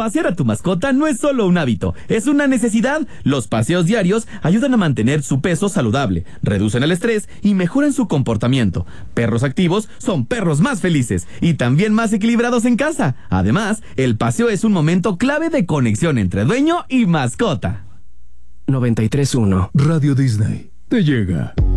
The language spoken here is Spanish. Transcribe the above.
Pasear a tu mascota no es solo un hábito, es una necesidad. Los paseos diarios ayudan a mantener su peso saludable, reducen el estrés y mejoran su comportamiento. Perros activos son perros más felices y también más equilibrados en casa. Además, el paseo es un momento clave de conexión entre dueño y mascota. 93.1 Radio Disney te llega.